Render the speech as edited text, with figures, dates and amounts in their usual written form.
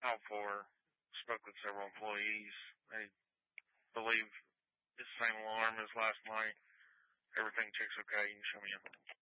Out for spoke with several employees. They believe it's the same alarm as last night. Everything checks okay. You can show me in.